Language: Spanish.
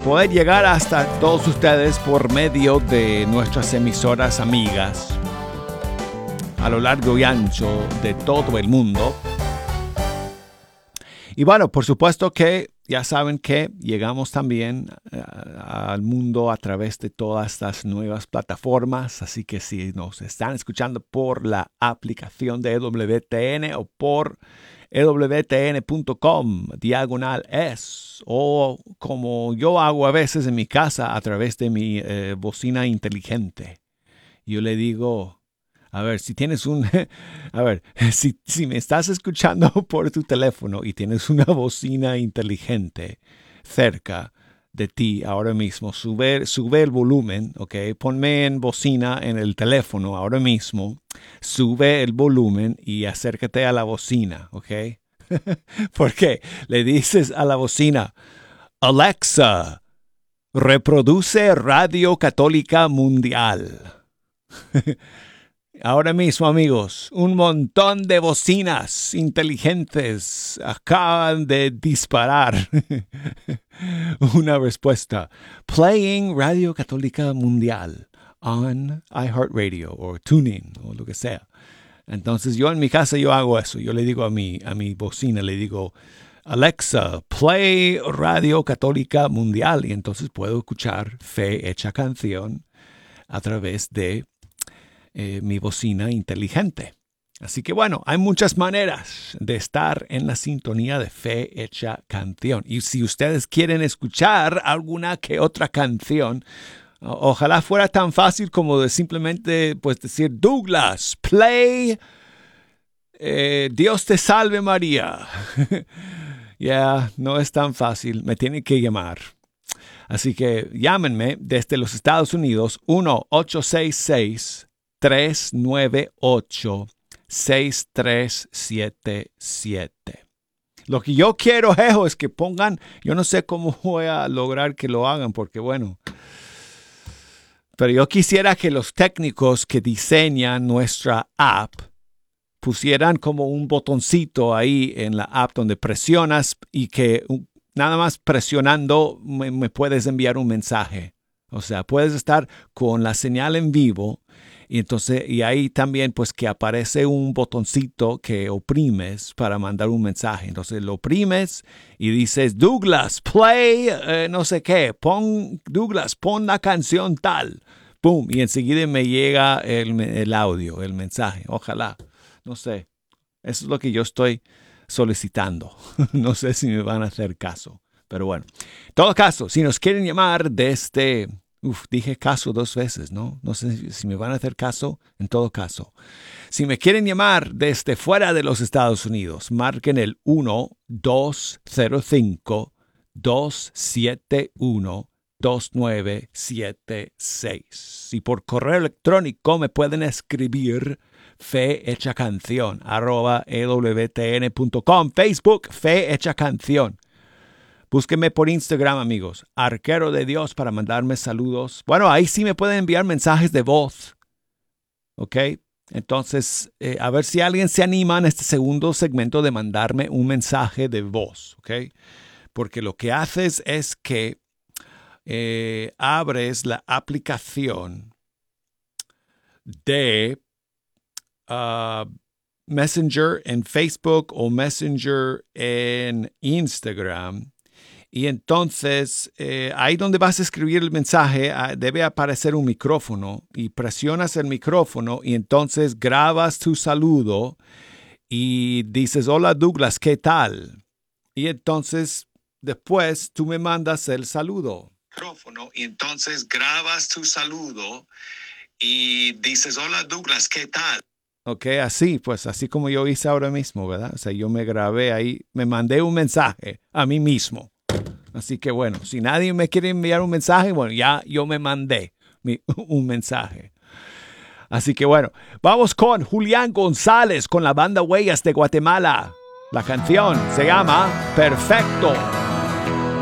poder llegar hasta todos ustedes por medio de nuestras emisoras amigas a lo largo y ancho de todo el mundo. Y bueno, por supuesto que ya saben que llegamos también al mundo a través de todas las nuevas plataformas. Así que si nos están escuchando por la aplicación de EWTN o por EWTN.com/es, o como yo hago a veces en mi casa a través de mi bocina inteligente. Yo le digo... A ver, si tienes si me estás escuchando por tu teléfono y tienes una bocina inteligente cerca de ti ahora mismo, sube el volumen, ¿ok? Ponme en bocina en el teléfono ahora mismo, sube el volumen y acércate a la bocina, ¿ok? Porque le dices a la bocina, Alexa, reproduce Radio Católica Mundial. Ahora mismo, amigos, un montón de bocinas inteligentes acaban de disparar una respuesta. Playing Radio Católica Mundial on iHeartRadio o TuneIn o lo que sea. Entonces yo en mi casa yo hago eso. Yo le digo a mi bocina, le digo, Alexa, play Radio Católica Mundial. Y entonces puedo escuchar Fe Hecha Canción a través de mi bocina inteligente. Así que bueno, hay muchas maneras de estar en la sintonía de Fe Hecha Canción. Y si ustedes quieren escuchar alguna que otra canción, ojalá fuera tan fácil como de simplemente pues decir, Douglas, play Dios te salve María. No es tan fácil, me tienen que llamar. Así que llámenme desde los Estados Unidos 1-866-398-6377. Lo que yo quiero, es que pongan, yo no sé cómo voy a lograr que lo hagan, porque bueno, pero yo quisiera que los técnicos que diseñan nuestra app pusieran como un botoncito ahí en la app donde presionas y que nada más presionando me puedes enviar un mensaje. O sea, puedes estar con la señal en vivo y ahí también pues que aparece un botoncito que oprimes para mandar un mensaje. Entonces lo oprimes y dices, Douglas, play no sé qué, Douglas, pon la canción tal. ¡Pum! Y enseguida me llega el audio, el mensaje. Ojalá, no sé. Eso es lo que yo estoy solicitando. No sé si me van a hacer caso. Pero bueno, en todo caso, si nos quieren llamar desde... dije caso 2 veces, ¿no? No sé si me van a hacer caso. En todo caso, si me quieren llamar desde fuera de los Estados Unidos, marquen el 1-205-271-2976. Y por correo electrónico me pueden escribir fehechacanción@ewtn.com. Facebook, Fe Hecha Canción. Búsquenme por Instagram, amigos. Arquero de Dios para mandarme saludos. Bueno, ahí sí me pueden enviar mensajes de voz. ¿Ok? Entonces, a ver si alguien se anima en este segundo segmento de mandarme un mensaje de voz. ¿Ok? Porque lo que haces es que abres la aplicación de Messenger en Facebook o Messenger en Instagram. Y entonces, ahí donde vas a escribir el mensaje, debe aparecer un micrófono y presionas el micrófono y entonces grabas tu saludo y dices, hola Douglas, ¿qué tal? Y entonces, después tú me mandas el saludo. Y entonces grabas tu saludo y dices, hola Douglas, ¿qué tal? Ok, así como yo hice ahora mismo, ¿verdad? O sea, yo me grabé ahí, me mandé un mensaje a mí mismo. Así que bueno, si nadie me quiere enviar un mensaje, bueno, ya yo me mandé un mensaje. Así que bueno, vamos con Julián González con la banda Huellas de Guatemala. La canción se llama Perfecto.